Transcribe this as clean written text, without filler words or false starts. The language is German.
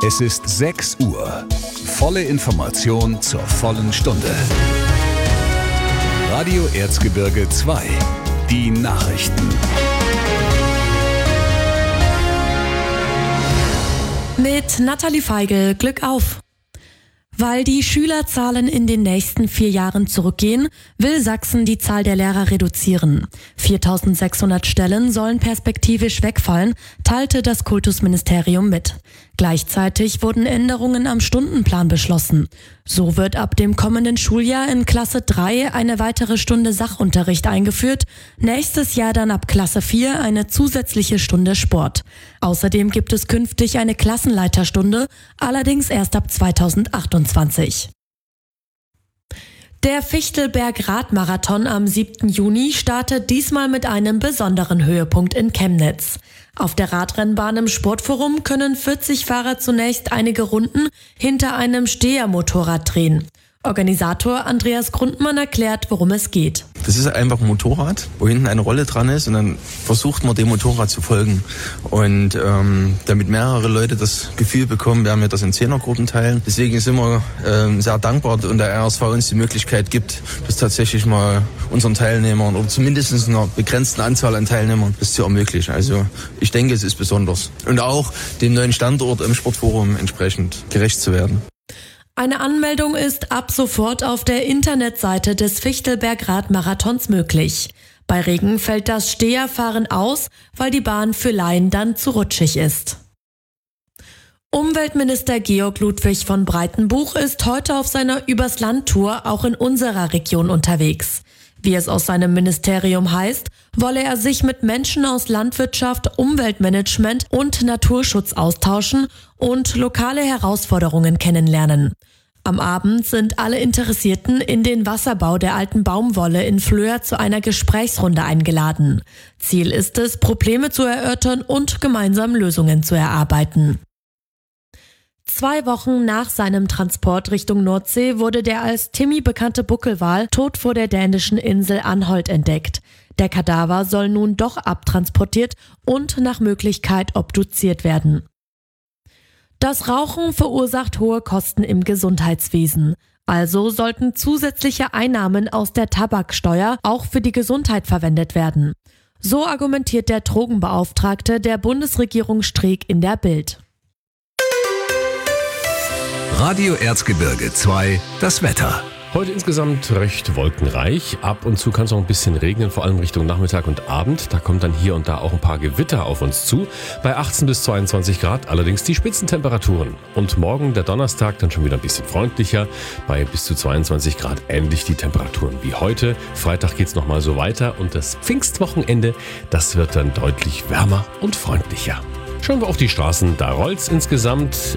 Es ist 6 Uhr. Volle Information zur vollen Stunde. Radio Erzgebirge 2. Die Nachrichten. Mit Nathalie Feigl, Glück auf! Weil die Schülerzahlen in den nächsten 4 Jahren zurückgehen, will Sachsen die Zahl der Lehrer reduzieren. 4.600 Stellen sollen perspektivisch wegfallen, teilte das Kultusministerium mit. Gleichzeitig wurden Änderungen am Stundenplan beschlossen. So wird ab dem kommenden Schuljahr in Klasse 3 eine weitere Stunde Sachunterricht eingeführt, nächstes Jahr dann ab Klasse 4 eine zusätzliche Stunde Sport. Außerdem gibt es künftig eine Klassenleiterstunde, allerdings erst ab 2028. Der Fichtelberg-Radmarathon am 7. Juni startet diesmal mit einem besonderen Höhepunkt in Chemnitz. Auf der Radrennbahn im Sportforum können 40 Fahrer zunächst einige Runden hinter einem Stehermotorrad drehen. Organisator Andreas Grundmann erklärt, worum es geht. Das ist einfach ein Motorrad, wo hinten eine Rolle dran ist und dann versucht man dem Motorrad zu folgen. Und damit mehrere Leute das Gefühl bekommen, werden wir das in 10er-Gruppen teilen. Deswegen sind wir sehr dankbar und der RSV uns die Möglichkeit gibt, das tatsächlich mal unseren Teilnehmern oder zumindest einer begrenzten Anzahl an Teilnehmern das zu ermöglichen. Also ich denke, es ist besonders. Und auch dem neuen Standort im Sportforum entsprechend gerecht zu werden. Eine Anmeldung ist ab sofort auf der Internetseite des Fichtelberg-Radmarathons möglich. Bei Regen fällt das Steherfahren aus, weil die Bahn für Laien dann zu rutschig ist. Umweltminister Georg Ludwig von Breitenbuch ist heute auf seiner Übers-Land-Tour auch in unserer Region unterwegs. Wie es aus seinem Ministerium heißt, wolle er sich mit Menschen aus Landwirtschaft, Umweltmanagement und Naturschutz austauschen und lokale Herausforderungen kennenlernen. Am Abend sind alle Interessierten in den Wasserbau der alten Baumwolle in Flöhr zu einer Gesprächsrunde eingeladen. Ziel ist es, Probleme zu erörtern und gemeinsam Lösungen zu erarbeiten. 2 Wochen nach seinem Transport Richtung Nordsee wurde der als Timmy bekannte Buckelwal tot vor der dänischen Insel Anholt entdeckt. Der Kadaver soll nun doch abtransportiert und nach Möglichkeit obduziert werden. Das Rauchen verursacht hohe Kosten im Gesundheitswesen. Also sollten zusätzliche Einnahmen aus der Tabaksteuer auch für die Gesundheit verwendet werden. So argumentiert der Drogenbeauftragte der Bundesregierung Streeck in der Bild. Radio Erzgebirge 2, das Wetter. Heute insgesamt recht wolkenreich. Ab und zu kann es noch ein bisschen regnen, vor allem Richtung Nachmittag und Abend. Da kommt dann hier und da auch ein paar Gewitter auf uns zu. Bei 18 bis 22 Grad allerdings die Spitzentemperaturen. Und morgen, der Donnerstag, dann schon wieder ein bisschen freundlicher. Bei bis zu 22 Grad ähnlich die Temperaturen wie heute. Freitag geht's nochmal so weiter. Und das Pfingstwochenende, das wird dann deutlich wärmer und freundlicher. Schauen wir auf die Straßen. Da rollt's insgesamt